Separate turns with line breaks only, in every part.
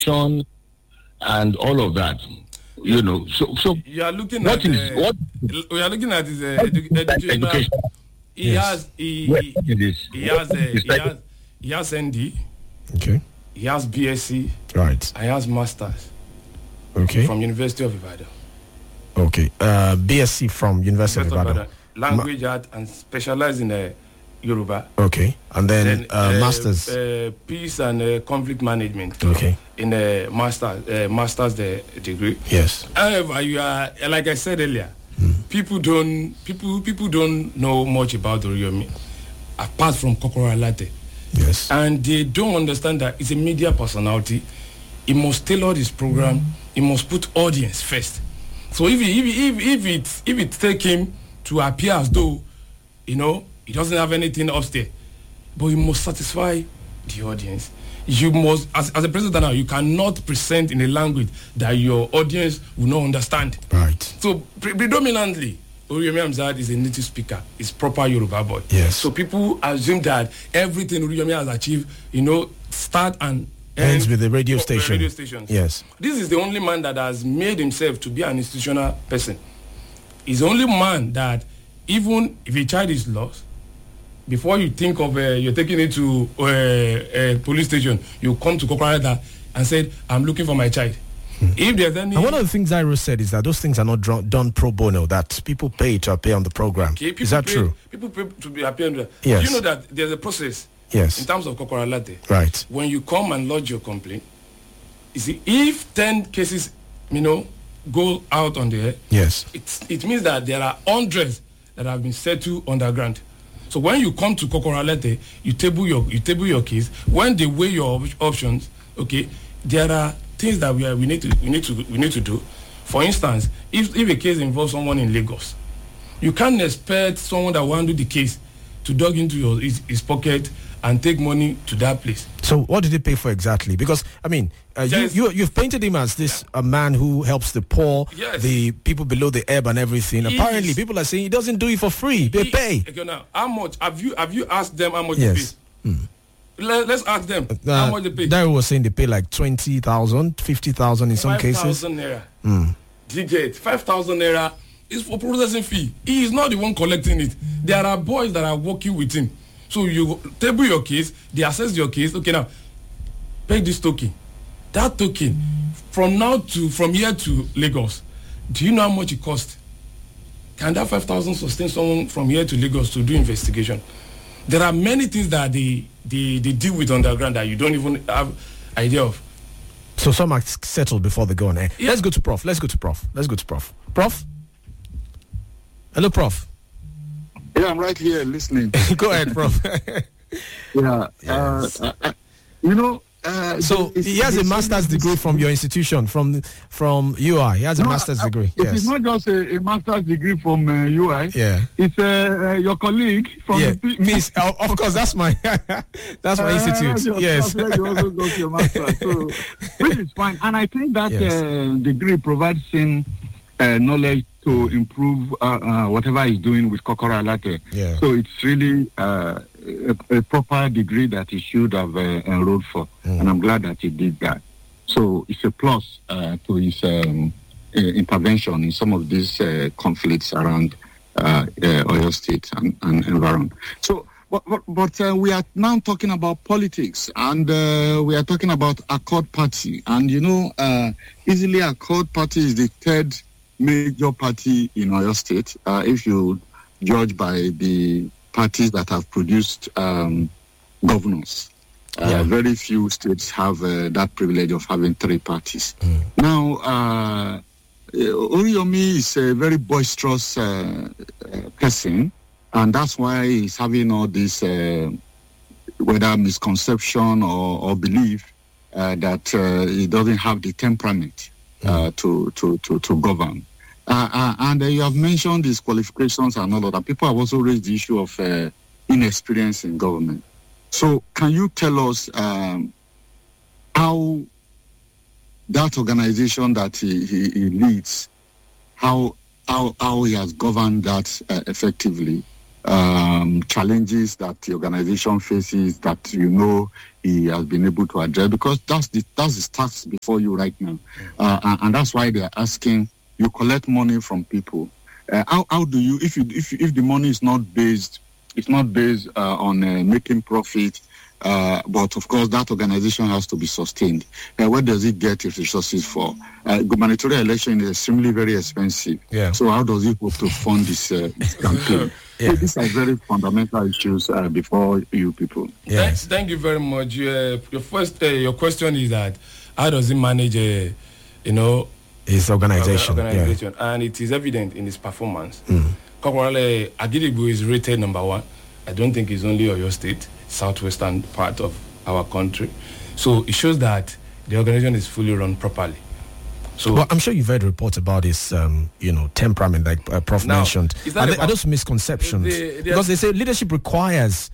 education, and all of that. You know, so
you are looking
what
at
is what
we are looking at his education. He has ND.
Okay.
He has BSc.
Right.
And he has masters.
Okay.
From University of Ibadan.
Okay. BSc from University of Ibadan.
Language art and specialize in Yoruba.
Okay. And then masters.
Peace and conflict management.
Okay.
In a master's degree.
Yes.
However, you are, like I said earlier, people don't know much about Oriyomi apart from Kokoro Alate.
Yes.
And they don't understand that it's a media personality. He must tailor his program. He must put audience first. So if it take him to appear as though, he doesn't have anything upstairs, but he must satisfy the audience. You must, as a president now, you cannot present in a language that your audience will not understand.
Right.
So predominantly, Oriyomi Hamzat is a native speaker. He's proper Yoruba boy.
Yes.
So people assume that everything Oriyomi has achieved, start and
ends with the radio station.
Radio stations.
Yes.
This is the only man that has made himself to be an institutional person. He's the only man that, even if a child is lost, before you think of you're taking it to a police station, you come to Kokorada and said, I'm looking for my child. If there's any...
And one of the things Iro said is that those things are not done pro bono, that people pay to appear on the program.
Okay,
is that true?
People pay to appear on the...
Yes.
Do you know that there's a process?
Yes.
In terms of Kokoralate.
Right.
When you come and lodge your complaint, you see, if 10 cases, go out on the air,
yes,
it means that there are hundreds that have been settled underground. So when you come to Kokoralete, you table your case. When they weigh your options, okay, there are things that we need to do. For instance, if a case involves someone in Lagos, you can't expect someone that will handle the case to dug into his pocket and take money to that place.
So what did he pay for exactly? Because, you've painted him as this a man who helps the poor,
yes,
the people below the ebb and everything. Apparently, people are saying he doesn't do it for free. They pay.
Okay, now, how much? Have you asked them how much
yes.
they pay? Let's ask them how much they pay.
Daryl was saying they pay like 20,000, 50,000 in some cases.
5,000 naira. DJ, 5,000 naira is for processing fee. He is not the one collecting it. There are boys that are working with him. So you table your case, they assess your case. Okay, now pay this token. That token from here to Lagos. Do you know how much it costs? Can that 5,000 sustain someone from here to Lagos to do investigation? There are many things that they deal with underground that you don't even have idea of.
So some are settled before they go on air. Yeah. Let's go to Prof. Prof? Hello, Prof.
Yeah, I'm right here listening.
Go ahead, Prof.
Yeah.
Yes. So he has a master's degree from your institution, from UI. He has a master's degree.
It is not just a master's degree from UI.
Yeah.
It's your colleague from
Peace. Of course, that's my institute. Yes.
You also got your master's, so which is fine. And I think that degree provides him knowledge to improve whatever he's doing with Kokoro Alate.
Yeah.
So it's really a proper degree that he should have enrolled for. And I'm glad that he did that. So it's a plus to his intervention in some of these conflicts around Oyo State and environment. So, but we are now talking about politics, and we are talking about Accord Party. And, easily Accord Party is the third major party in Oyo State, if you judge by the parties that have produced governors. Very few states have that privilege of having three parties. Now, Oriyomi is a very boisterous person, and that's why he's having all this, whether misconception or belief that he doesn't have the temperament to govern. And you have mentioned these qualifications and all of that. People have also raised the issue of inexperience in government. So can you tell us how that organization that he leads, how he has governed that effectively, challenges that the organization faces that he has been able to address, because that's the stats before you right now, and that's why they are asking. You collect money from people. How do you, if the money is not based, on making profit, but of course that organization has to be sustained. Where does it get its resources for? Gubernatorial election is extremely very expensive.
Yeah.
So how does it hope to fund this campaign?
Yeah.
So these are very fundamental issues before you people.
Yes.
Thank you very much. Your question is that how does he manage
his organization?
Yeah. And it is evident in his performance. Corporal Agidigbo is rated number 1. I don't think it's only Oyo State, southwestern part of our country. So it shows that the organization is fully run properly. So,
well, I'm sure you've heard reports about his, temperament, like Prof mentioned. Are those misconceptions? Because they say leadership requires,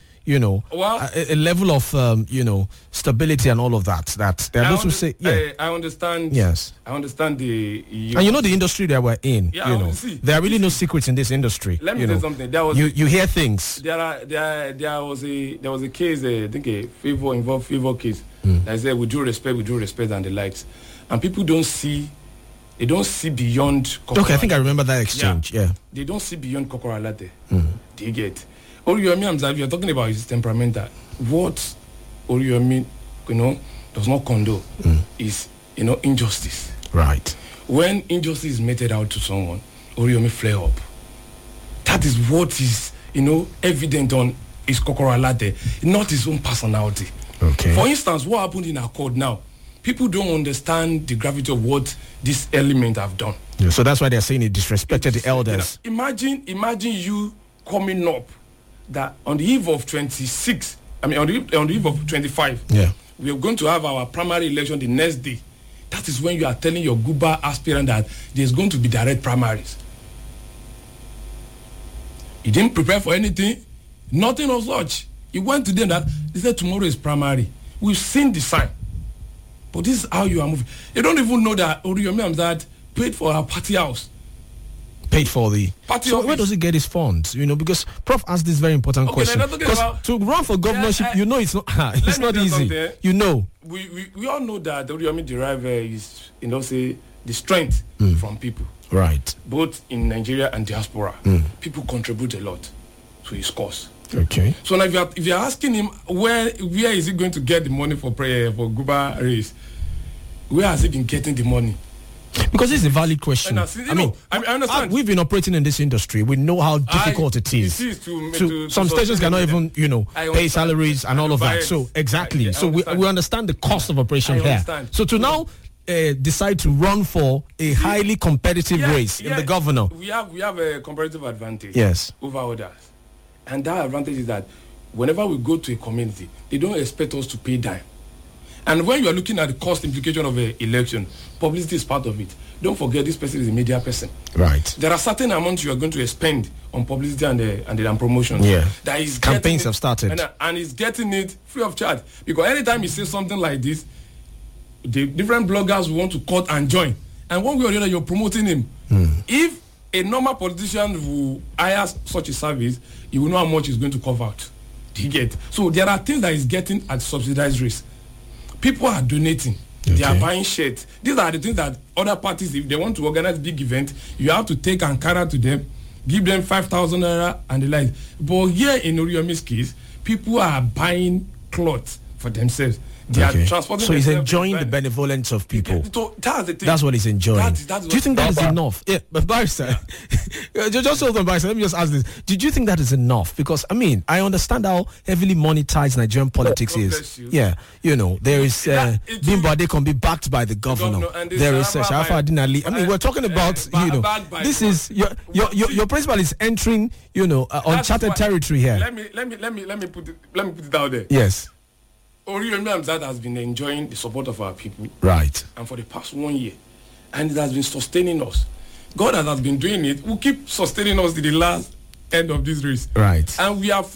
a level of, stability and all of that. That there are those who say,
I understand.
Yes,
I understand the.
And the industry that we're in. There are really no secrets in this industry.
Let me tell you something. There was
you hear things.
There was a case. I think a favor case. That said, with due respect, and the likes. And people don't see beyond.
Okay, I think I remember that exchange. Yeah.
They don't see beyond Kokoralate. They get. Oriyomi Hamzat, we are talking about his temperamental. What Oriyomi, does not condone is, injustice.
Right.
When injustice is meted out to someone, Oriyomi flare up. That is what is, evident on his Kokoralate, not his own personality.
Okay.
For instance, what happened in Accord now? People don't understand the gravity of what this element have done.
Yeah, so that's why they're saying it disrespected the elders.
Imagine you coming up that on the eve of 26, on the eve of 25, we are going to have our primary election the next day. That is when you are telling your Guba aspirant that there's going to be direct primaries. He didn't prepare for anything, nothing of such. He went to them that they said tomorrow is primary. We've seen the sign. But this is how you are moving. You don't even know that Oriyomi Hamzat paid for our party house.
Paid for the
party
so
office.
Where does he get his funds? Because Prof asked this very important question. Because to run for governorship, it's not it's not easy.
We all know that Oriyomi derive his the strength from people.
Right.
Both in Nigeria and diaspora. People contribute a lot to his cause.
Okay.
So now if you're asking him where is he going to get the money for prayer for Guba race, where has he been getting the money?
Because it's a valid question.
I understand.
We've been operating in this industry. We know how difficult it is. Some stations cannot even, pay salaries and all of that. So exactly. So we understand the cost of operation here. So to now decide to run for a highly competitive race in the governor,
we have a comparative advantage.
Yes.
Over others. And that advantage is that whenever we go to a community, they don't expect us to pay dime. And when you are looking at the cost implication of an election, publicity is part of it. Don't forget this person is a media person.
Right.
There are certain amounts you are going to spend on publicity and promotion.
Yeah.
That is
campaigns have started.
And he's getting it free of charge. Because anytime he says something like this, the different bloggers will want to cut and join. And one way or the other, you're promoting him. If a normal politician who hires such a service, he will know how much he's going to cover out. Do you get? So there are things that he's getting at subsidized rates. People are donating. Okay. They are buying shirts. These are the things that other parties, if they want to organize big events, you have to take Ankara to them, give them 5,000 naira and the like. But here in Oriyomi's case, people are buying clothes for themselves. They are transporting.
So he's enjoying the benevolence of people.
So that's the thing.
That's what he's enjoying.
Do
you think that is enough? Yeah, but Barrister, just hold on, Barrister. Let me just ask this: did you think that is enough? Because I understand how heavily monetized Nigerian politics is. Yeah, there is Bimbo Adekunbi backed by the governor. There is Sharafadin Ali. We're talking about this is your principal is entering uncharted territory here.
Let me put it out there.
Yes.
Oriyomi Hamzat has been enjoying the support of our people.
Right.
And for the past 1 year. And it has been sustaining us. God has been doing it. Will keep sustaining us to the last end of this race.
Right.
And we are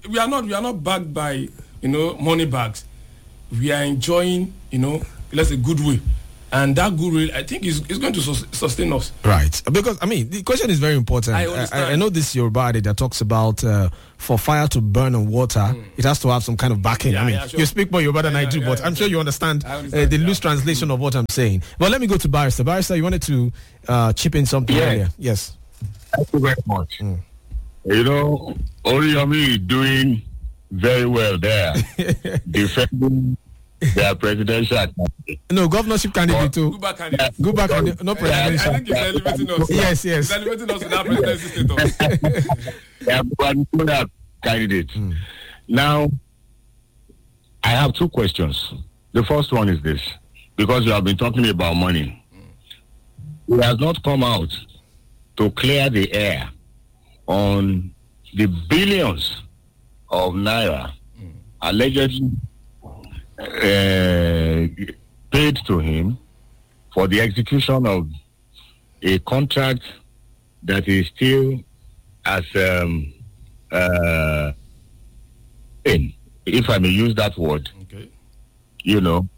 not backed by, money bags. We are enjoying, let's say goodwill. And that guru, I think, is going to sustain us.
Right. Because, I mean, the question is very important. I know this Yoruba adage that talks about for fire to burn on water, it has to have some kind of backing.
Yeah, sure.
You speak more Yoruba than I do, but I'm sure you understand the loose translation of what I'm saying. But let me go to Barrister. Barrister, you wanted to chip in something earlier. Yes.
Thank you very much. You know, Oriyomi is doing very well there, defending their presidential candidate.
No, governorship candidate too.
Go back candidate.
Go back candidate, no presidential.
I think he's elevating us.
Yes.
He's elevating us to that presidency status.
They are gubernatorial candidates. Now, I have two questions. The first one is this, because you have been talking about money. He has not come out to clear the air on the billions of naira allegedly paid to him for the execution of a contract that is still as if I may use that word,
Okay.
you know,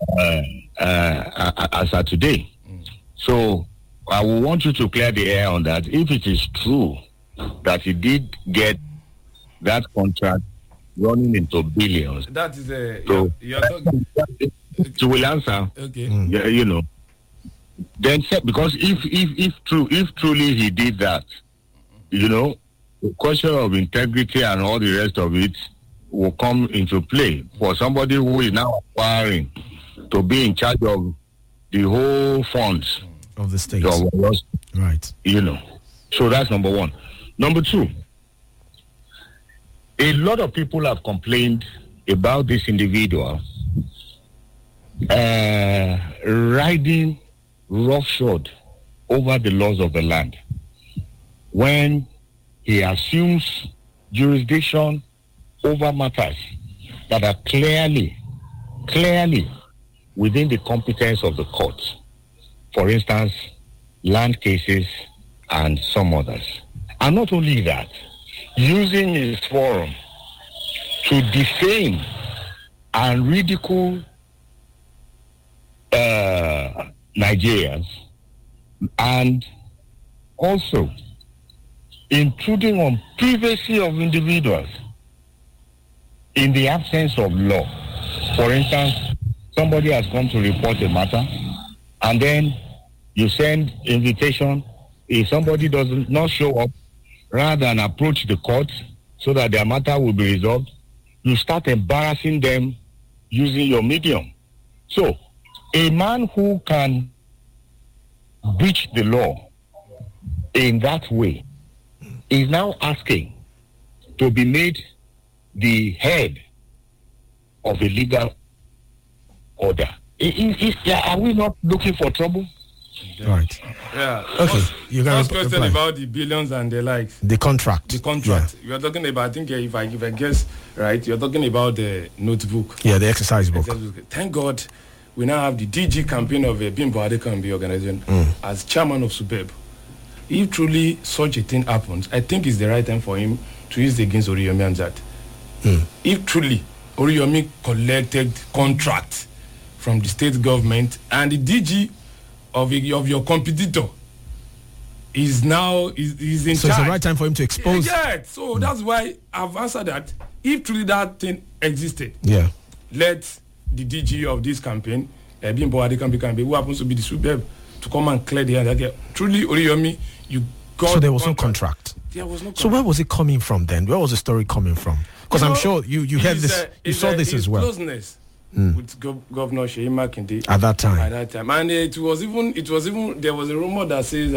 as of today. So I will want you to clear the air on that. If it is true that he did get that contract running into billions,
That is
so
you're talking.
you will answer.
Okay.
Yeah, you know. Then because if truly he did that, you know, the question of integrity and all the rest of it will come into play for somebody who is now acquiring to be in charge of the whole funds
Of the state. Right.
You know. So that's number one. Number two, a lot of people have complained about this individual riding roughshod over the laws of the land when he assumes jurisdiction over matters that are clearly within the competence of the courts. For instance, land cases and some others. And not only that, using his forum to defame and ridicule Nigerians, and also intruding on privacy of individuals in the absence of law. For instance, somebody has come to report a matter, and then you send invitation. If somebody does not show up, rather than approach the court so that their matter will be resolved, you start embarrassing them using your medium. So, a man who can breach the law in that way is now asking to be made the head of a legal order. Are we not looking for trouble?
Right.
Yeah.
Okay. You guys
First question about the billions and the likes.
the contract.
The contract. You are talking about, I think, if I guess right, you're talking about the notebook.
Yeah, the exercise book.
Thank God we now have the DG campaign of Bimbo Adekambi organization as chairman of SUBEB. If truly such a thing happens, I think it's the right time for him to use it against Oriyomi Hamzat. If truly Oriyomi collected contract from the state government and the DG of your competitor is now is in
So
charge.
it's the right time for him to expose.
Yeah, so that's why I've answered that. If truly that thing existed,
Yeah.
let the DG of this campaign, Bimbo Adekambi, who happens to be the SUBEB, to come and clear the air. That truly, Oriyomi, you got.
So there was no contract.
There was no contract.
So where was it coming from then? Where was the story coming from? Because I'm sure you heard this, you saw this as well.
Closeness with Governor Sheyi Makinde
At that time.
and it was even there was a rumor that says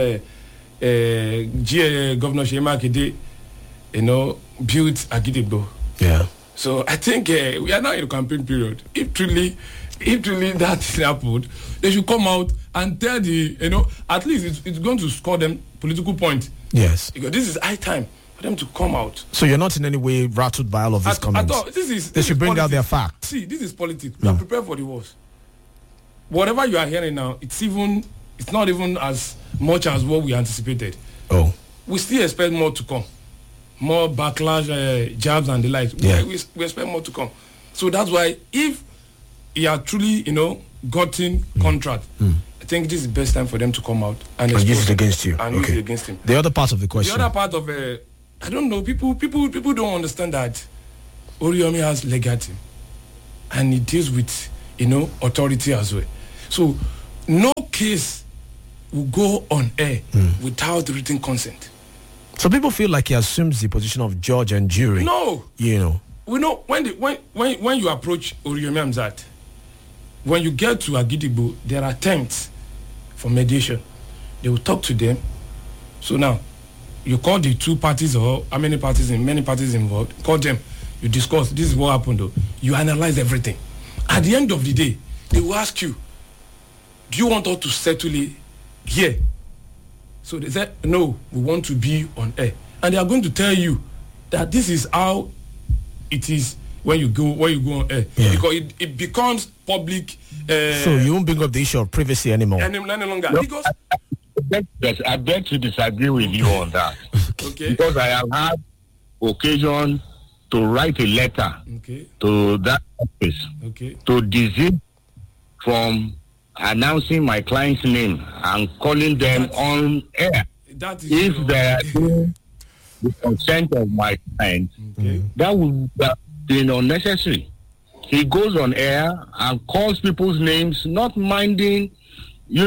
Governor Sheyi Makinde, built Agidigbo.
Yeah.
So I think we are now in a campaign period. If truly that happened, they should come out and tell at least it's going to score them political points.
Yes.
Because this is high time for them to come out.
So you're not in any way rattled by all of these comments? They should bring out their facts.
See, this is politics. We are prepared for the worst. Whatever you are hearing now, it's not even as much as what we anticipated.
Oh.
We still expect more to come. More backlash, jabs and the like.
Yeah.
We expect more to come. So that's why if he had truly, gotten contract, I think this is the best time for them to come out and
use it against you.
And use it against him.
The other part of the question.
The other part of I don't know. People don't understand that Oriyomi has legal team, and he deals with authority as well. So no case will go on air without written consent.
So people feel like he assumes the position of judge and jury.
No,
we know
when you approach Oriyomi Hamzat, when you get to Agidigbo, there are attempts for mediation. They will talk to them. So now, you call the two parties or how many parties involved, call them, you discuss, this is what happened though. You analyze everything. At the end of the day, they will ask you, do you want us to settle it here? So they said, no, we want to be on air. And they are going to tell you that this is how it is when you go on air.
Yeah.
Because it becomes public.
So you won't bring up the issue of privacy anymore.
Any longer.
No.
Because
I beg to disagree with you on that.
okay.
Because I have had occasion to write a letter to that office to desist from announcing my client's name and calling them on air.
That is
if there is the consent of my client, that would be unnecessary. He goes on air and calls people's names, not minding, their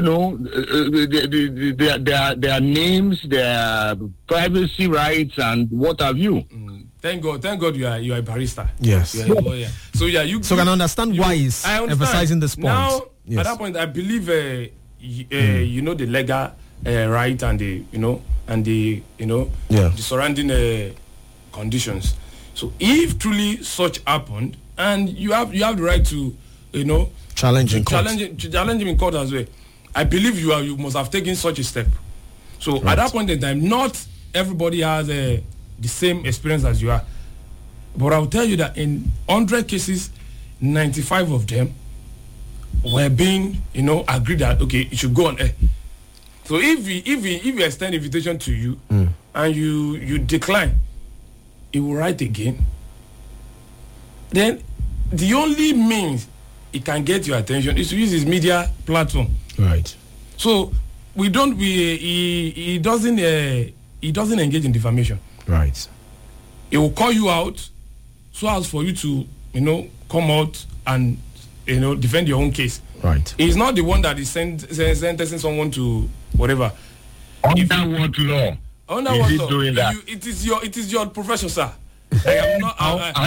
names, their privacy rights, and what have you.
Thank God you are a barrister.
Yes.
You are a lawyer. So
So can I understand why he's emphasizing this point?
Now, at that point, I believe the legal right and the surrounding conditions. So if truly such happened, and you have the right to
challenge him
in court as well, I believe you must have taken such a step. So at that point in time, not everybody has the same experience as you are, but I'll tell you that in 100 cases, 95 of them were being agreed that it should go on air. So if we extend invitation to you and you decline, he will write again. Then the only means he can get your attention is to use his media platform.
Right.
So he doesn't engage in defamation.
Right.
He will call you out so as for you to come out and defend your own case.
Right.
He's not the one that is sentencing someone to whatever.
Under what law?
Under
is
what
he
law?
doing that?
It is your profession, sir. I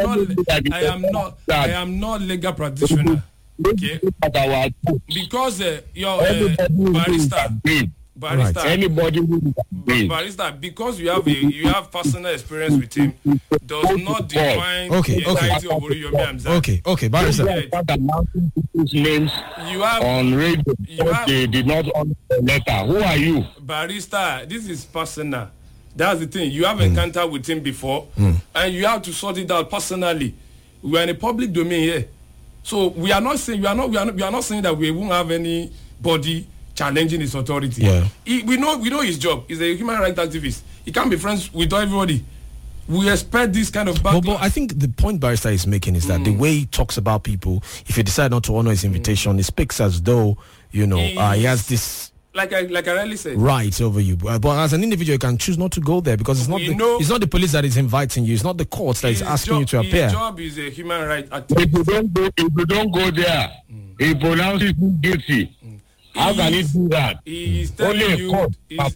am not legal practitioner. Okay. Because your barrister,
anybody who
barrister, because you have personal experience with him, does not define the entirety of Oriyomi Hamzat.
Okay, barrister.
People's names on radio. They did not on the letter. Who are you?
Barrister, this is personal. That's the thing. You have encounter with him before, and you have to sort it out personally. We are in a public domain here, so we are not saying that we won't have anybody challenging his authority.
Yeah.
We know his job. He's a human rights activist. He can't be friends with everybody. We expect this kind of backlash.
But I think the point barrister is making is that the way he talks about people, if you decide not to honor his invitation, he speaks as though he has this.
Like I really said,
right over you, but as an individual, you can choose not to go there because it's not the police that is inviting you. It's not the courts that is asking you to appear.
His job is a human rights activist.
If you don't go there, he pronounces you guilty. How can he do that?
He's telling you.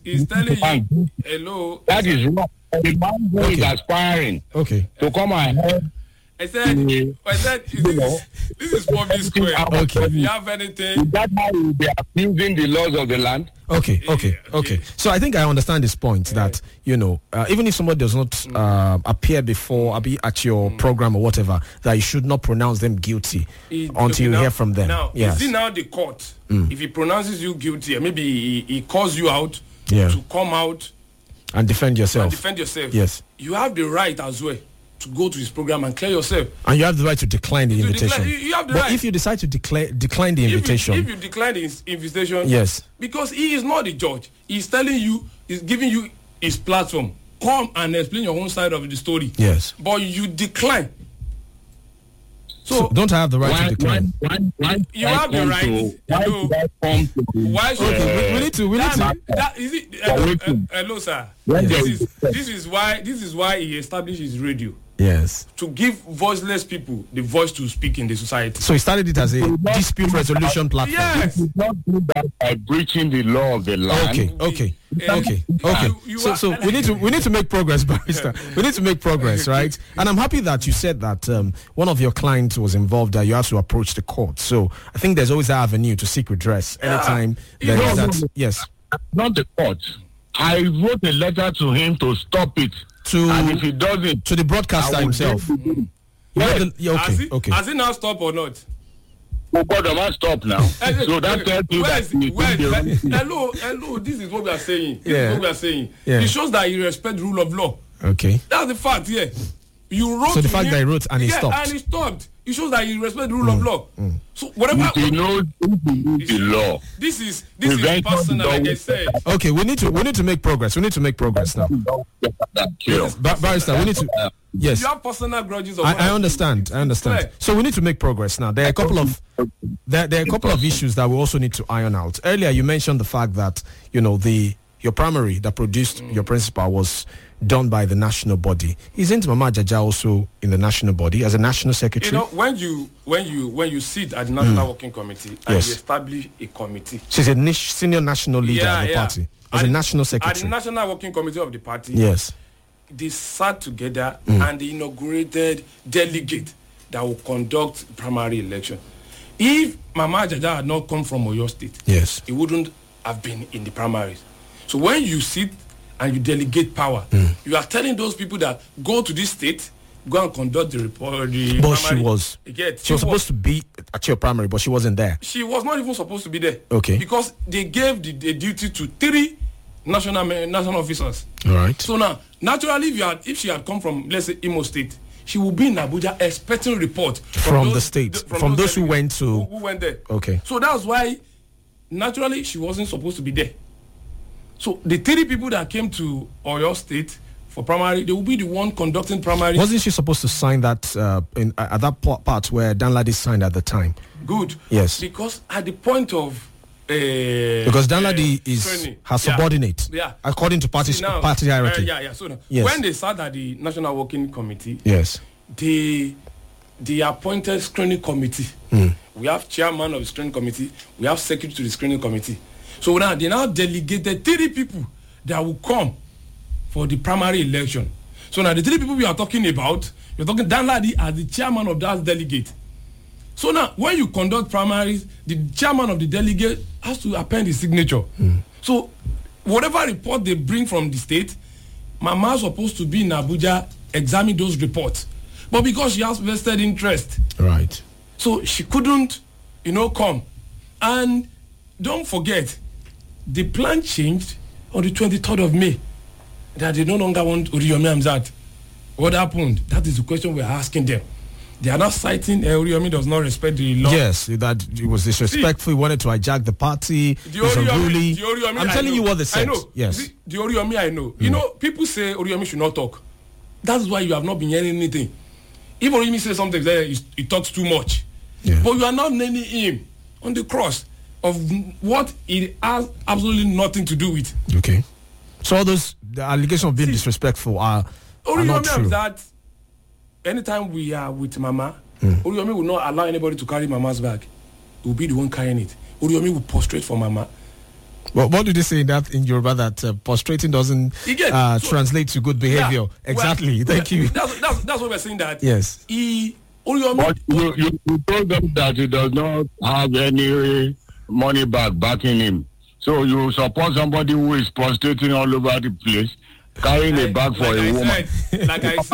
Hello.
That is wrong. The man who is aspiring to come ahead.
I said, this is public square.
Okay.
If you have anything,
that how they are abusing the laws of the land.
Okay. So I think I understand this point that even if somebody does not appear before at your program or whatever, that you should not pronounce them guilty until you hear from them.
Now, is it now the court? If he pronounces you guilty, maybe he calls you out to come out
and defend yourself.
Yes. You have the right as well to go to his program and clear yourself.
And you have the right to decline the invitation.
You have the right.
If you decide to decline the invitation.
If you decline the invitation.
Yes.
Because he is not the judge. He's telling you, he's giving you his platform. Come and explain your own side of the story.
Yes.
But you decline.
So don't I have the right to decline?
You have the right.
Okay, we need to.
Hello, sir.
Yes.
This is why he established his radio.
Yes.
To give voiceless people the voice to speak in the society.
So he started it as a dispute resolution platform.
Yes.
You not do that by breaching the law of the land.
Okay. So we need to make progress, Barrister. We need to make progress, right? And I'm happy that you said that one of your clients was involved, that you have to approach the court. So I think there's always that avenue to seek redress anytime there is that. Yes.
Not the court. I wrote a letter to him to stop it. And if he doesn't,
to the broadcaster himself.
Yes.
Okay.
Has he now stopped or not?
Oh God, I must stop now. So that tells you that.
Hello. This is what we are saying.
Yeah.
It shows that you respect the rule of law.
Okay.
That's the fact. Yeah. You wrote.
So the fact that he wrote and he stopped.
And he stopped. It shows that you respect the rule of law. So whatever.
You know the law.
This is personal, like I said.
Okay, we need to make progress. We need to make progress now. Barrister, we need to. Yes.
You have personal grudges.
I understand. So we need to make progress now. There are a couple of issues that we also need to iron out. Earlier, you mentioned the fact that your primary that produced your principal was done by the national body. Isn't Mama Jaja also in the national body as a national secretary?
When you sit at the National Working Committee and you establish a committee.
She's a senior national leader of the party as a national secretary.
At the National Working Committee of the party.
Yes.
They sat together and they inaugurated delegate that will conduct primary election. If Mama Jaja had not come from Oyo State,
yes,
he wouldn't have been in the primaries. So when you sit and you delegate power, you are telling those people that go to this state, go and conduct the report.
But she was supposed to be at your primary, but she wasn't there.
She was not even supposed to be there.
Okay.
Because they gave the duty to 3 national officers.
All right.
So now, naturally, if she had come from, let's say, Imo State, she would be in Abuja expecting report
from the state, from those who went to...
Who went there.
Okay.
So that's why, naturally, she wasn't supposed to be there. So the 3 people that came to Oyo State for primary, they will be the one conducting primary.
Wasn't she supposed to sign that at that part where Danladi signed at the time?
Good.
Yes.
Because at the point of...
because Danladi is her subordinate, according to party hierarchy.
So now, when they sat at the National Working Committee,
yes,
they appointed screening committee. We have chairman of the screening committee. We have secretary to the screening committee. So now they delegated 3 people that will come for the primary election. So now the 3 people we are talking about, you're talking Danladi as the chairman of that delegate. So now when you conduct primaries, the chairman of the delegate has to append his signature. So whatever report they bring from the state, Mama is supposed to be in Abuja, examine those reports. But because she has vested interest,
right?
So she couldn't, come. And don't forget, the plan changed on the 23rd of May. That they no longer want Oriyomi Hamzat. What happened? That is the question we're asking them. They are not citing Oriyomi does not respect the law.
Yes, that it was disrespectful. He wanted to hijack the party.
The Oriyomi
I'm telling you what they said.
I know.
Yes.
The Oriyomi I know. People say Oriyomi should not talk. That's why you have not been hearing anything. If Oriyomi says something, he talks too much. Yeah. But you are not naming him on the cross of what it has absolutely nothing to do with.
Okay. So all the allegations of being disrespectful are not true.
That anytime we are with Mama, Oriyomi will not allow anybody to carry Mama's bag. He will be the one carrying it. Oriyomi will prostrate for Mama.
Well, what did they say in Yoruba that prostrating doesn't translate to good behavior? Yeah, exactly. Thank you.
That's what we're saying. That
yes.
Oriyomi. But you told them that he does not have any money backing him. So you support somebody who is prostrating all over the place, carrying a bag for a woman.
Like I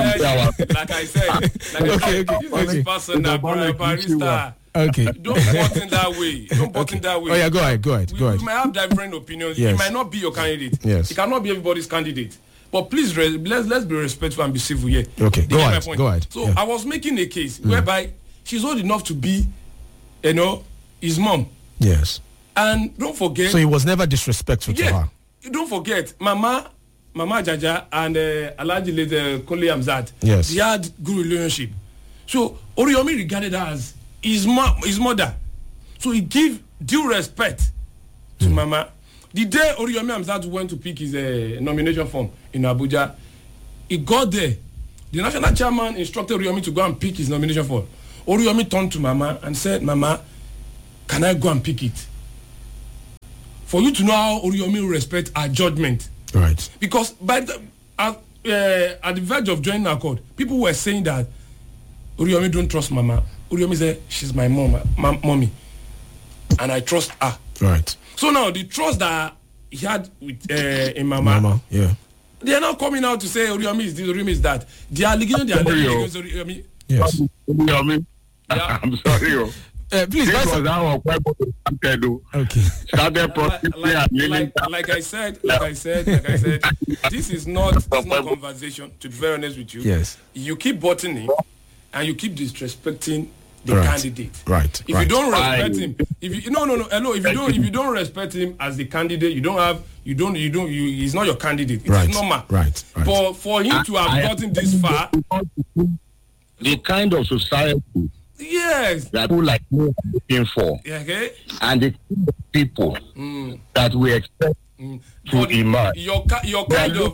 said, this is personal, Barrister.
Okay.
Don't vote in that way.
Oh yeah, go ahead.
We might have different opinions.
Yes.
It might not be your candidate.
Yes.
It cannot be everybody's candidate. But please, let's be respectful and be civil here.
Okay, go ahead.
So I was making a case whereby she's old enough to be, his mom.
Yes.
And don't forget.
So he was never disrespectful to her.
Don't forget, Mama Jaja and Alhaji Late Kunle Hamzat.
Yes.
They had good relationship. So Oriyomi regarded her as his mother. So he give due respect to Mama. The day Oriyomi Hamzat went to pick his nomination form in Abuja, he got there. The national chairman instructed Oriyomi to go and pick his nomination form. Oriyomi turned to Mama and said, Mama, can I go and pick it? For you to know how Oriyomi will respect our judgment.
Right.
Because at the verge of joining Accord, people were saying that Oriyomi don't trust Mama. Oriyomi said, she's my mommy. And I trust her.
Right.
So now the trust that he had with in Mama,
yeah.
They are now coming out to say Oriyomi is this, Oriyomi is that. The allegation against Oriyomi.
Yes.
Oriyomi.
Yeah.
I'm sorry.
Please,
this was our
okay.
Started
like I said, this is not conversation, to be very honest with you.
Yes.
You keep bottoming and you keep disrespecting the candidate.
Right.
If you don't respect him, if you don't respect him as the candidate, he's not your candidate. It's normal.
Right.
But for him to have gotten this far,
the kind of society that people like me are looking for,
okay,
and the kind of people that we expect to emerge.
Your kind of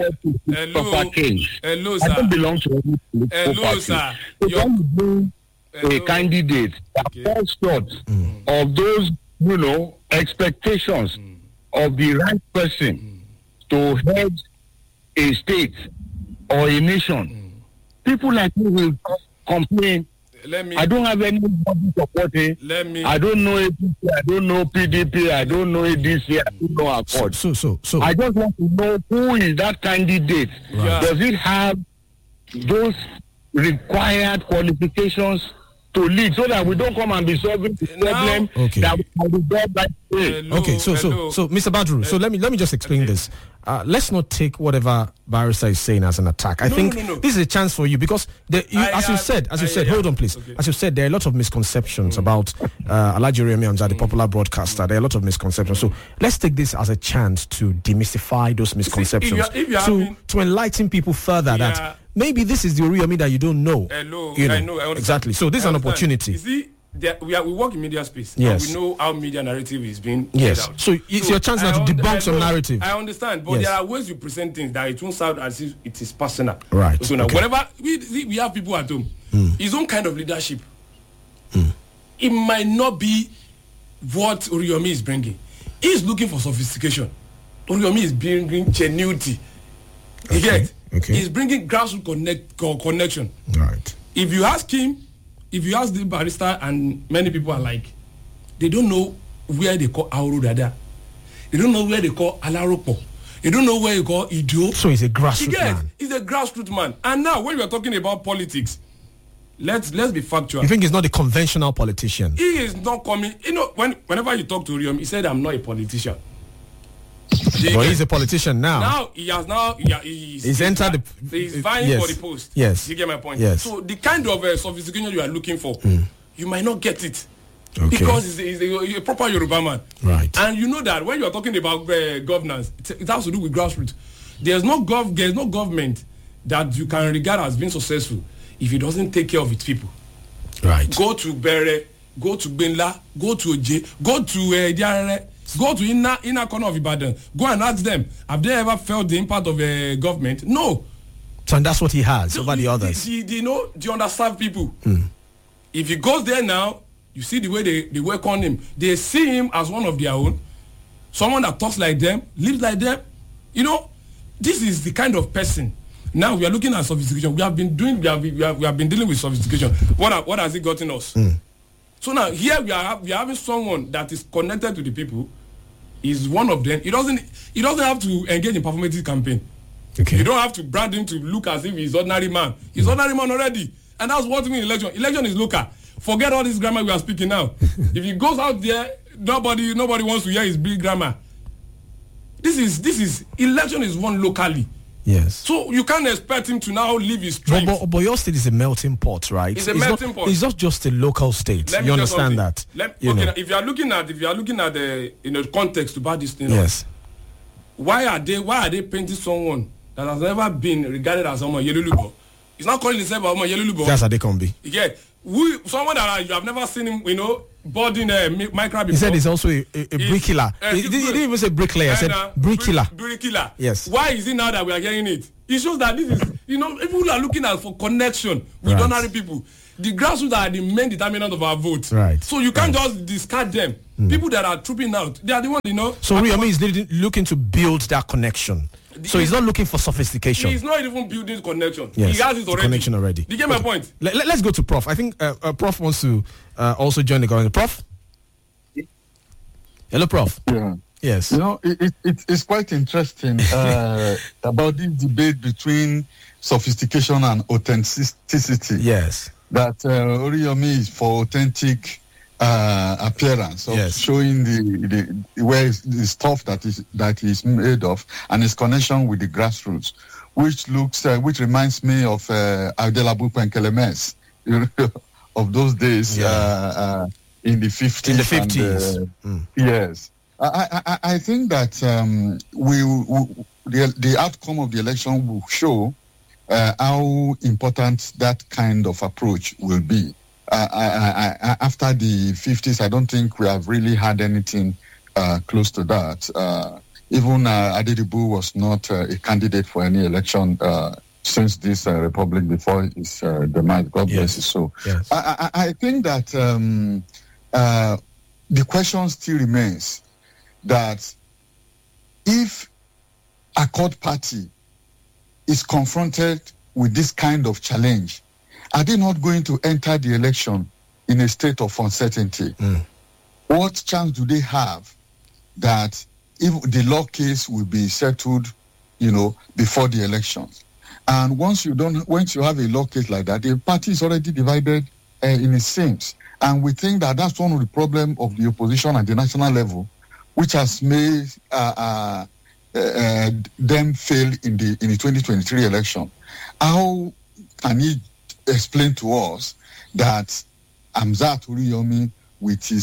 hello, sir.
I don't belong to any political party.
Sir.
So don't a candidate that falls short of those, expectations of the right person to head a state or a nation. People like me will complain. I don't have anybody supporting. I don't know APC, I don't know PDP, I don't know ADC, I don't know Accord.
So
I just want to know who is that candidate. Right. Does it have those required qualifications to lead, so that we don't come and be solving the problem that we can resolve that way.
So Mr. Badru, so let me just explain this. Let's not take whatever Barrister is saying as an attack. I think this is a chance for you, because as you said, hold on please. Okay. As you said, there are a lot of misconceptions about Alhaji Oriyomi Hamzat, the popular broadcaster. There are a lot of misconceptions. So let's take this as a chance to demystify those misconceptions, to enlighten people further that maybe this is the Oriyomi that you don't know.
I know.
Exactly. So this is an opportunity.
You see, we work in media space.
Yes.
And we know how media narrative is being
played
out.
So it's your chance now to debunk some narrative.
I understand, but there are ways you present things that it won't sound as if it is personal.
Right.
So now, whenever we have people at home, his own kind of leadership, it might not be what Oriyomi is bringing. He's looking for sophistication. Oriyomi is bringing genuity. You get?
Okay.
He's bringing grassroots connection.
Right.
If you ask the barrister, and many people are like, they don't know where they call Auru Dada. They don't know where they call Alaropo. They don't know where you call Idio.
So he's a grassroots man.
He's a grassroots man. And now, when we are talking about politics, let's be factual.
You think he's not a conventional politician?
He is not coming. Whenever you talk to Oriyomi, he said, "I'm not a politician."
But he's a politician now.
Now he's
entered the.
He's vying for the post.
Yes.
You get my point.
Yes.
So the kind of sophistication you are looking for, you might not get it.
Okay.
Because he's a proper Yoruba man.
Right.
And you know that when you are talking about governance, it has to do with grassroots. There's no government that you can regard as being successful if it doesn't take care of its people.
Right.
Go to Bere, go to Benla, go to Oje, go to Diarere, go to inner corner of Ibadan. Go and ask them, have they ever felt the impact of a government? No.
So and that's what he has over the others.
The underserved people. If he goes there now, you see the way they work on him. They see him as one of their own. Someone that talks like them, lives like them. This is the kind of person. Now we are looking at sophistication. We have been dealing with sophistication. What has it gotten us? So now here we are having someone that is connected to the people. Is one of them. He doesn't have to engage in performative campaign.
Okay.
You don't have to brand him to look as if he's ordinary man. He's ordinary man already. And that's what we mean election. Election is local. Forget all this grammar we are speaking now. If he goes out there, nobody wants to hear his big grammar. This is election is won locally.
Yes.
So you can't expect him to now leave his strength.
But your state is a melting pot, right?
It's a melting pot.
It's not just a local state. You understand that?
If you are looking at the context about this thing,
yes.
Why are they painting someone that has never been regarded as someone Yelulubo He's not calling himself a Yelulubo.
That's how they can be.
Yeah. Someone that you have never seen him, boarding a micro before.
He said he's also a bricklayer. He didn't even say bricklayer. He said bricklayer.
Bricklayer.
Yes.
Why is it now that we are hearing it? It shows that this is, people are looking at for connection with ordinary people. The grassroots are the main determinant of our vote.
Right.
So you can't just discard them. People that are trooping out, they are the ones,
So Riomi is looking to build that connection. So he's not looking for sophistication.
He's not even building connection.
Yes,
he has it already.
Connection already.
You get my point?
Let's go to Prof. I think Prof wants to also join the conversation. Prof? Hello, Prof.
Yeah.
Yes.
It's quite interesting about this debate between sophistication and authenticity.
Yes.
That Oriyomi is for authentic appearance of showing the where the stuff that is made of and its connection with the grassroots, which reminds me of Adelabu Penkelemes of those days in the 50s.
In the 50s.
Yes. I think that the outcome of the election will show how important that kind of approach will be. After the 50s, I don't think we have really had anything close to that. Even Adedibu was not a candidate for any election since this republic before his demise. God bless his soul.
Yes.
I think that the question still remains that if Accord Party is confronted with this kind of challenge, are they not going to enter the election in a state of uncertainty? What chance do they have that if the law case will be settled, before the elections? And once you have a law case like that, the party is already divided in its seams. And we think that that's one of the problems of the opposition at the national level, which has made them fail in the 2023 election. How can he explain to us that Hamzat Oriyomi, with his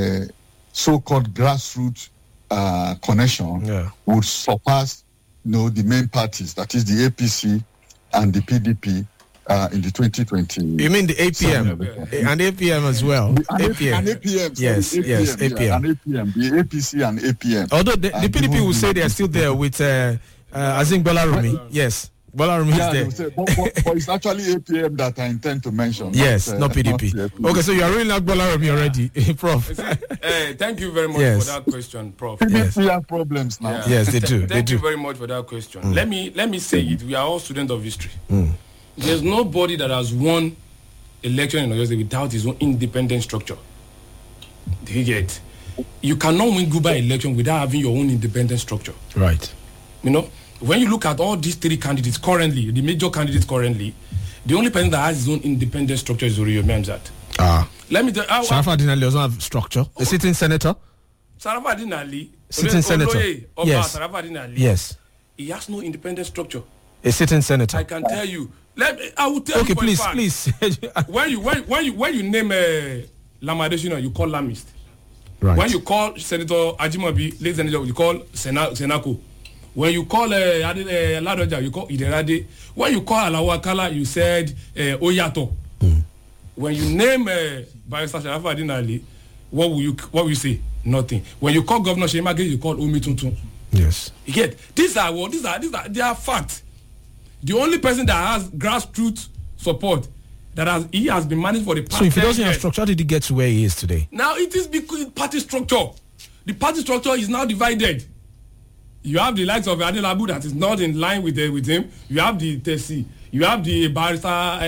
so-called grassroots connection, would surpass the main parties, that is the APC and the PDP, in the 2020?
You mean the APM? And APM as well?
APM.
Yes, APM.
And APM, the APC and APM.
Although the PDP will say they are still there with Azim Bolarumi. Yes. Bolarumi is there.
But it's actually APM that I intend to mention.
Yes, not PDP. Okay, so you are ruling out Bolarumi already, Prof.
Thank you very much for that question, Prof.
PDP have problems now.
Yeah. Yes, they do.
Thank you very much for that question. Let me say it. We are all students of history. There's nobody that has won election in Oyo State without his own independent structure. Do you get? You cannot win Guba election without having your own independent structure.
Right.
When you look at all these three candidates currently, the major candidates currently, the only person that has his own independent structure is Oriyomi Hamzat. Let me tell you.
Sharafadin Ali doesn't have structure. A sitting senator?
Sharafadin Ali.
Sitting senator. Yes.
Sharafadin Ali.
Yes.
He has no independent structure.
A sitting senator.
I can tell you. I will tell you.
Okay, please.
when you name Lamadeshina, you call Lamist.
Right.
When you call Senator Ajimobi, late senator, you call Senako. When you call Ladoja, you call Iderade. When you call Alawakala, you said Oyato. When you name Barrister Sharafadin Ali, what will you say? Nothing. When you call Governor Shemage, you call Umi Tuntun.
Yes.
You get? These are they are facts. The only person that has grassroots support he has been managed for the past 10 years. So if he doesn't have structure,
how did he get to where he is today?
Now it is because party structure. The party structure is now divided. You have the likes of Adelabu that is not in line with him. You have the Tesi. You have the Barrister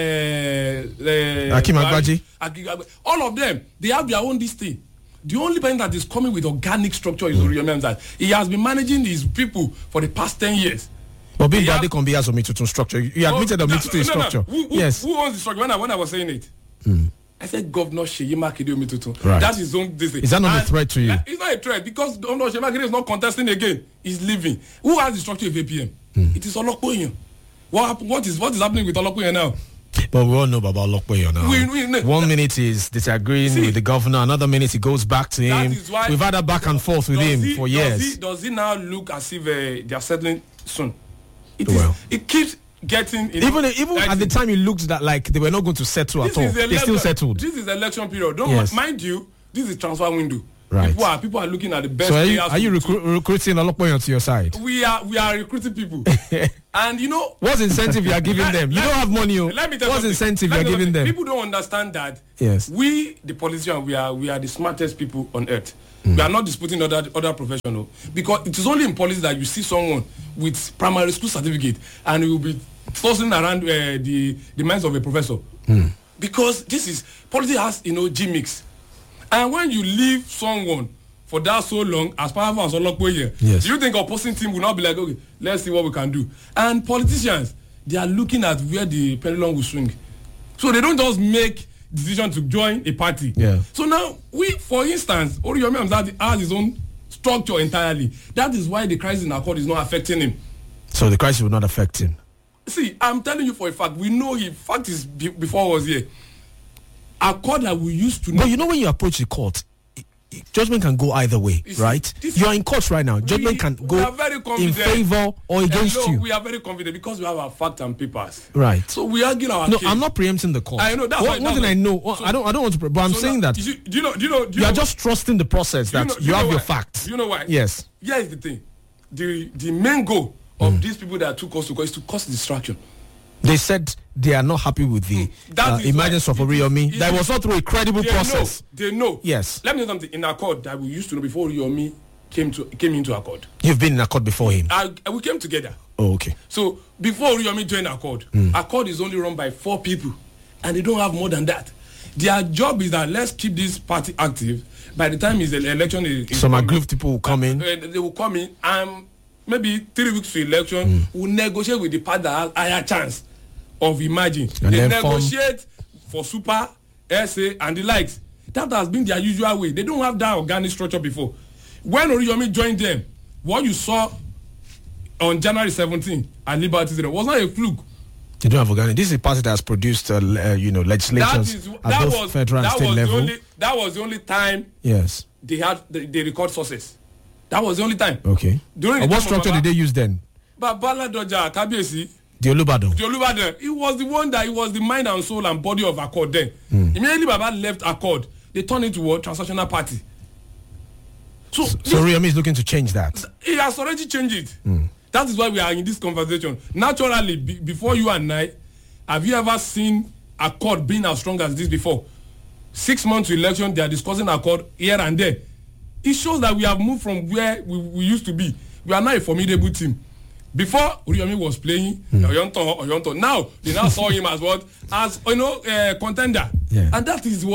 Akim Agbaji.
All of them, they have their own this thing. The only person that is coming with organic structure is Oriyomi Hamzat. He has been managing these people for the past 10 years.
But being Bade Kombi has Omitutun structure. You admitted that Omitutun is structure.
Yes. Who owns the structure? When I was saying it, I said Governor Seyi Makinde Omitutun.
Right.
That's his own this thing.
Is that not a threat to you?
It's not a threat because Governor Seyi Makinde is not contesting again. He's leaving. Who has the structure of APM? It is Olokpoyan. What is happening with Olokpoyan now?
But we all know about Olokpoyan now. 1 minute is disagreeing with the governor, another minute he goes back to him. We've had a back and forth with him for years.
Does he now look as if they are settling soon? It keeps getting
even at the time it looked that like they were not going to settle at all. They still settled.
This is election period. Mind you, this is transfer window.
Right.
People are looking at the best.
So
players.
Are you recruiting a lot more to your side?
We are recruiting people. And what's
incentive you are giving them? You don't have money.
Let me tell you
what's incentive you are giving them?
People don't understand that.
Yes.
We, the politicians, we are the smartest people on earth. We are not disputing other professionals, because it is only in policy that you see someone with primary school certificate and he will be tossing around the minds of a professor. Because this is policy has G-mix. And when you leave someone for that so long, as powerful as Olokwe here,
yes.
Do you think opposing team will not be like, okay, let's see what we can do? And politicians, they are looking at where the pendulum will swing. So they don't just make decision to join a party.
Yeah.
So now, for instance, Oriyomi Hamzat has his own structure entirely. That is why the crisis in Accord is not affecting him.
So the crisis will not affect him?
See, I'm telling you for a fact, we know he, fact is before I was here. Accord that we used to know.
But when you approach the court, judgment can go either way, right? You are in court right now. Judgment can go in favor or against you.
We are very confident because we have our facts and papers.
Right.
So we argue our case.
I'm not preempting the court.
I know that's
one thing I know. So, I don't want to. But I'm saying that.
Do you know?
You are just trusting the process that you have your facts.
Do you know why?
Yes.
Here is the thing. The main goal of these people that took us to court is to cause distraction.
They said they are not happy with the emergence of Oriyomi. That was not through a credible process.
They know.
Yes.
Let me know something. In Accord that we used to know before Oriyomi came into Accord.
You've been in Accord before him?
We came together.
Oh, okay.
So before Oriyomi joined Accord, Accord is only run by 4 people. And they don't have more than that. Their job is that let's keep this party active. By the time his election is
some aggrieved people will come in.
They will come in and maybe 3 weeks to election, we'll negotiate with the party that has higher chance of emerging.
And
they negotiate for super, SA, and the likes. That has been their usual way. They don't have that organic structure before. When Oriyomi joined them, what you saw on January 17 at Liberty was not a fluke.
They don't have organic. This is a party that has produced, legislations at both federal and state level.
That was the only time.
Yes.
They record sources. That was the only time.
Okay. What structure did they use then?
Bala Doja Kabiyesi.
The Olubadan.
He was the one that he was the mind and soul and body of Accord then. Immediately Baba left Accord, they turned into a transactional party. So
Oriyomi is looking to change that.
He has already changed it. That is why we are in this conversation. Naturally, before you and I, have you ever seen Accord being as strong as this before? 6 months to election, they are discussing Accord here and there. It shows that we have moved from where we used to be. We are now a formidable team. Before Oriyomi was playing Oyonto, now they now saw him as what? As contender.
Yeah.
And that is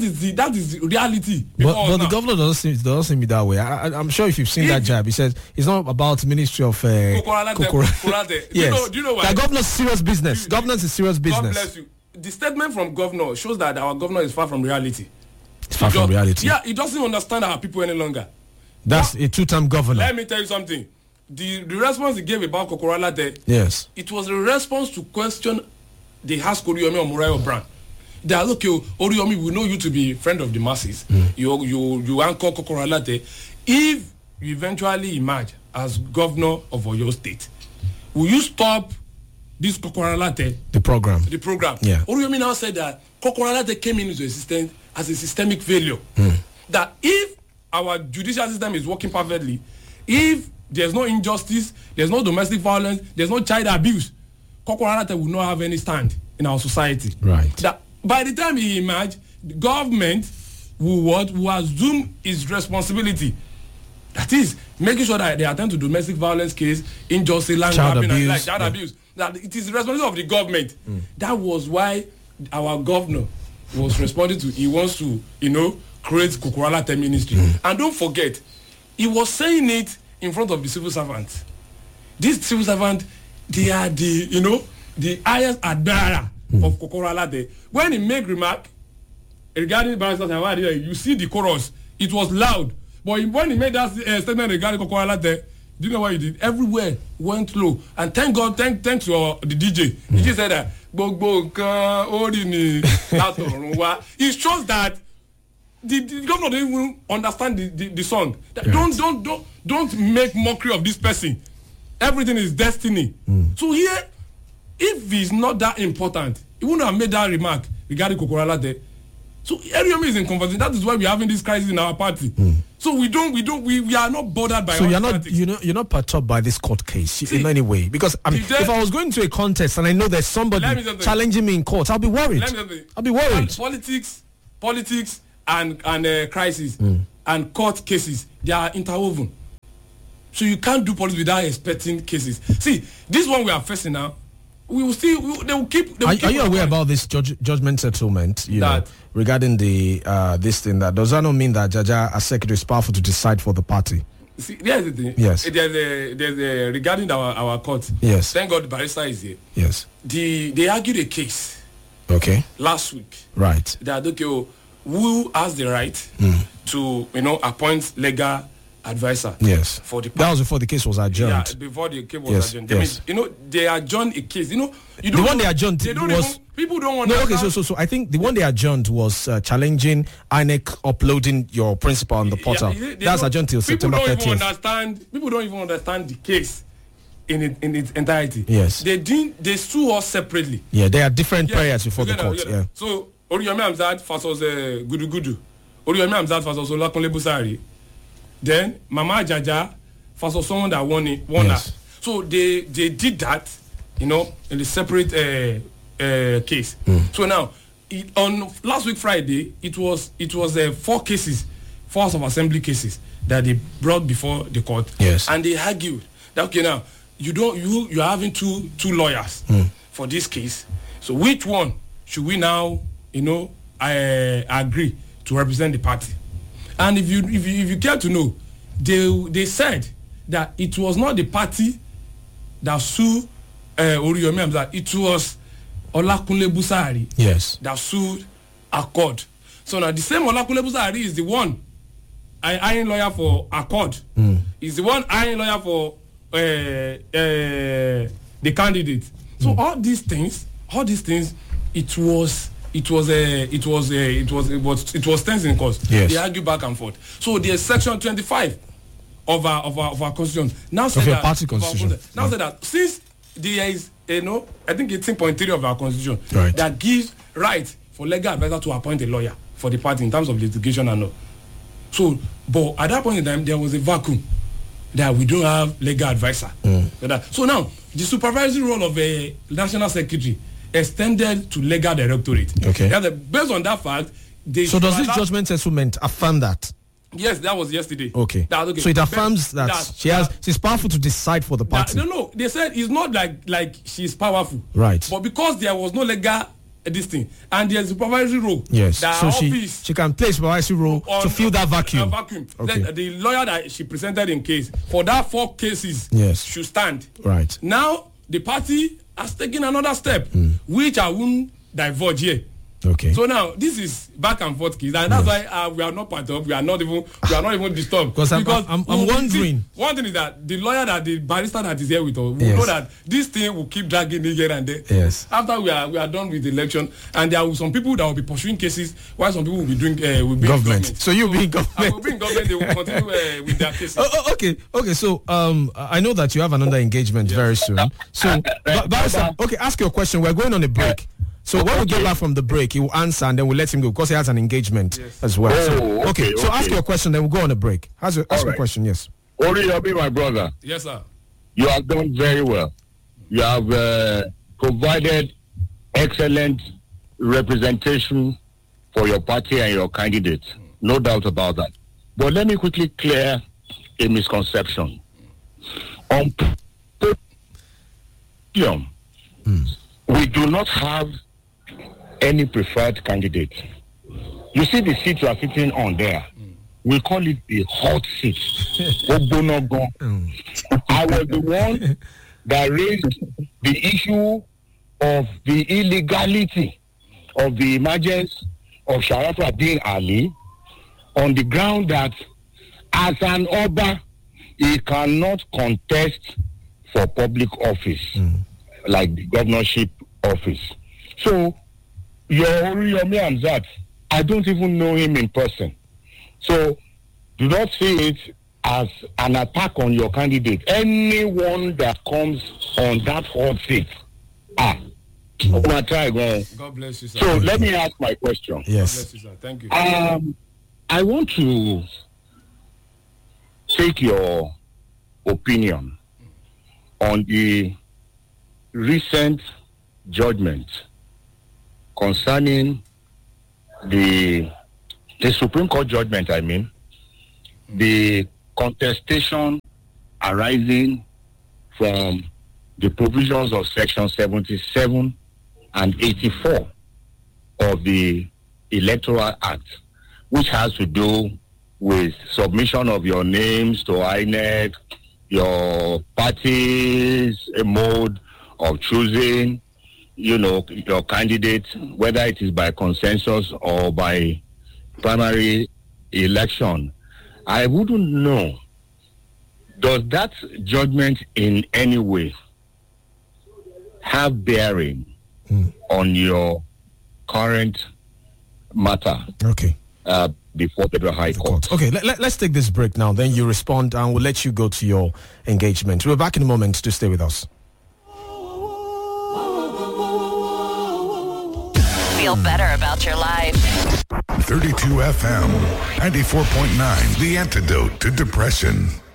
the reality.
But the governor doesn't seem that way. I'm sure if you've seen that jab, he says it's not about Ministry of
Kokoralate.
Yes.
Do you know why?
The governor's serious business. Governance is serious business.
God bless you. The statement from governor shows that our governor is far from reality.
It's far from reality.
Yeah, he doesn't understand our people any longer.
That's a 2-term governor.
Let me tell you something. The response he gave about Kokoralate,
yes,
it was a response to question they asked Oriyomi or Murayo Brown. They are okay, Oriyomi, we know you to be friend of the masses. You anchor Kokoralate. If you eventually emerge as governor of Oyo State, will you stop this Kokoralate?
The program.
Yeah. Oriyomi now said that Kokoralate came into existence as a systemic failure. That if our judicial system is working perfectly, if there's no injustice, there's no domestic violence, there's no child abuse, Kokoralate will not have any stand in our society.
Right.
That by the time he emerged, the government will assume its responsibility. That is, making sure that they attend to domestic violence case, injustice, land grabbing, and child abuse. That it is the responsibility of the government. That was why our governor was responding to. He wants to, create Kokoralate ministry. And don't forget, he was saying it in front of the civil servants. These civil servants, they are the highest admirer of Kokoralate. When he make remark regarding barristers and what you see the chorus, it was loud. But when he made that statement regarding Kokoralate, do you know what he did? Everywhere went low. And thank God, thanks to the DJ. He just said that. It shows that the governor didn't even understand the song. Right. Don't make mockery of this person. Everything is destiny. So here, if he's not that important, he wouldn't have made that remark regarding Kokorala there. So Eriomi is in conversation. That is why we're having this crisis in our party. So we are not bothered by.
So you're not perturbed by this court case in any way, because I mean, if I was going to a contest and I know there's somebody challenging me in court, I'll be worried. I'll be worried.
Politics and crisis and court cases, they are interwoven. So you can't do politics without expecting cases. See, this one we are facing now, we will still. They will keep.
Are you aware about this judgment settlement? You know, regarding the this thing, that does that not mean that Jaja as secretary is powerful to decide for the party?
See, there's the thing.
Yes.
There's regarding our court.
Yes.
Thank God the barrister is here.
Yes.
They argued a case.
Okay.
Last week.
Right.
That who has the right to appoint legal advisor.
Yes.
For the
that was before the case was adjourned.
Yeah, before the case was adjourned. Yes. They adjourned a case. You don't.
The one they adjourned
people don't want.
No, okay. So I think the one they adjourned was challenging INEC uploading your principal on the portal. That's adjourned till September 30th.
People don't even understand the case in its entirety.
Yes.
They sue us separately.
Yeah, they are different prayers before the court. Yeah.
So Oriyomi Hamzat versus Gudugudu. Oriyomi Hamzat versus Olakunle Busari. Then Mama Jaja versus someone that won her. So they did that, in the separate case. So now, on last week Friday, it was 4 cases, 4 House of Assembly cases that they brought before the court.
Yes.
And they argued that now you're having two lawyers for this case. So which one should we now agree to represent the party? And if you care to know, they said that it was not the party that sued Oriyomi Hamzat. It was Olakunle Busari that sued Accord. So now the same Olakunle Busari is the one iron lawyer for Accord. Is the one iron lawyer for the candidate. So all these things, it was tense in court.
Yes.
They argue back and forth. So there's section 25 of our constitution. Now
of your party constitution.
Now said that since there is I think 18.3 of our constitution that gives right for legal advisor to appoint a lawyer for the party in terms of litigation and all. So, but at that point in time there was a vacuum that we don't have legal advisor. So now the supervisory role of a national secretary extended to legal directorate.
Okay.
Based on that fact,
so does this judgment settlement affirm that?
Yes, that was yesterday.
Okay.
Okay.
So it affirms that she's powerful to decide for the party.
No. They said it's not like she's powerful.
Right.
But because there was no legal this thing and there's a supervisory role.
Yes. So she can play supervisory role to fill that vacuum.
Okay. The lawyer that she presented in case for that 4 cases should stand.
Right.
Now the party has taken another step, which I won't divulge here.
Okay.
So now this is back and forth case, and that's why we are not part of. We are not even disturbed.
Because I'm wondering.
One thing is that the lawyer the barrister that is here with us will know that this thing will keep dragging here and there.
Yes.
After we are done with the election, and there are some people that will be pursuing cases, while some people will be doing
government. So you'll be in government.
I will be in government. They will continue with their cases.
Okay. So I know that you have another engagement very soon. So barrister, ask your question. We're going on a break. So when we get back from the break, he will answer and then we'll let him go because he has an engagement as well. So ask your question, then we'll go on a break. Ask your question, yes.
Oriyomi, my brother.
Yes, sir.
You have done very well. You have provided excellent representation for your party and your candidate. No doubt about that. But let me quickly clear a misconception. On we do not have any preferred candidate. You see the seat you are sitting on there. We call it the hot seat. I was the one that raised the issue of the illegality of the emergence of Sharafat Addin Ali on the ground that as an Oba, he cannot contest for public office like the governorship office. So your Oriyomi Hamzat, I don't even know him in person. So do not see it as an attack on your candidate. Anyone that comes on that hot seat My try go.
God bless you, sir.
So let me ask my question.
Yes.
God bless you, sir. Thank you.
I want to take your opinion on the recent judgment concerning the Supreme Court judgment, I mean, the contestation arising from the provisions of Section 77 and 84 of the Electoral Act, which has to do with submission of your names to INEC, your party's mode of choosing, your candidate, whether it is by consensus or by primary election. I wouldn't know, does that judgment in any way have bearing on your current matter?
Okay.
Before the High Court.
Okay, let's take this break now. Then you respond, and we'll let you go to your engagement. We're back in a moment. To stay with us.
Feel better about your life.
32 FM, 94.9, the antidote to depression.